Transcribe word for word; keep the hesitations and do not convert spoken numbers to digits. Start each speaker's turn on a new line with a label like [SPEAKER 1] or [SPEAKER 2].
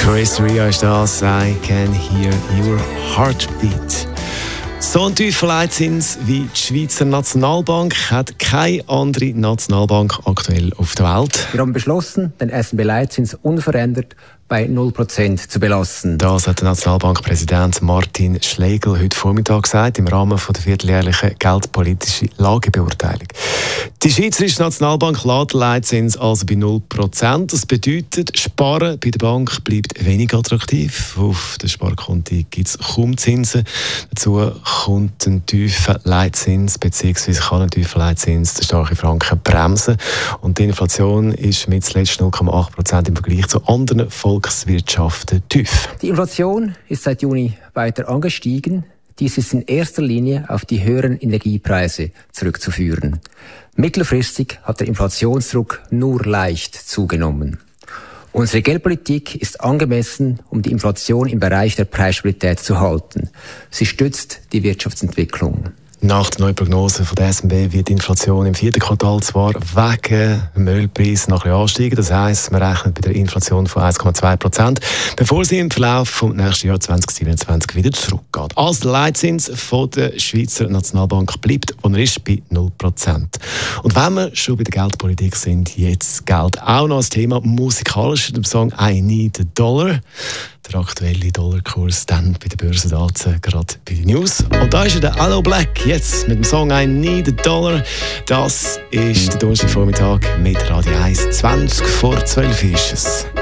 [SPEAKER 1] Chris Ria ist das. I can hear your heartbeat. So einen tiefen Leitzins wie die Schweizer Nationalbank hat keine andere Nationalbank aktuell auf der Welt.
[SPEAKER 2] Wir haben beschlossen, den S N B-Leitzins unverändert bei null Prozent zu belassen.
[SPEAKER 1] Das hat der Nationalbankpräsident Martin Schlegel heute Vormittag gesagt, im Rahmen der vierteljährlichen geldpolitischen Lagebeurteilung. Die Schweizerische Nationalbank lässt den Leitzins also bei null Prozent. Das bedeutet, Sparen bei der Bank bleibt weniger attraktiv. Auf den Sparkonti gibt es kaum Zinsen. Dazu kommt ein tiefer Leitzins, beziehungsweise kann ein tiefer Leitzins den starken Franken bremsen. Und die Inflation ist mit zuletzt null Komma acht Prozent im Vergleich zu anderen Volkswirtschaften tief.
[SPEAKER 2] Die Inflation ist seit Juni weiter angestiegen. Dies ist in erster Linie auf die höheren Energiepreise zurückzuführen. Mittelfristig hat der Inflationsdruck nur leicht zugenommen. Unsere Geldpolitik ist angemessen, um die Inflation im Bereich der Preisstabilität zu halten. Sie stützt die Wirtschaftsentwicklung.
[SPEAKER 1] Nach der neuen Prognose von der S N B wird die Inflation im vierten Quartal zwar wegen dem Ölpreis noch ein bisschen ansteigen. Das heisst, man rechnet bei der Inflation von eins Komma zwei Prozent, bevor sie im Verlauf des nächsten Jahres zwanzig siebenundzwanzig wieder zurückgeht. Also der Leitzins von der Schweizer Nationalbank bleibt, wo er ist, bei null Prozent. Und wenn wir schon bei der Geldpolitik sind, jetzt Geld auch noch als Thema musikalisch mit dem Song «I Need a Dollar». Der aktuelle Dollarkurs dann bei den Börsendaten, gerade bei den News. Und da ist der Aloe Blacc jetzt mit dem Song «I Need a Dollar». Das ist der Donnerstagvormittag mit Radio eins. zwanzig vor zwölf ist es.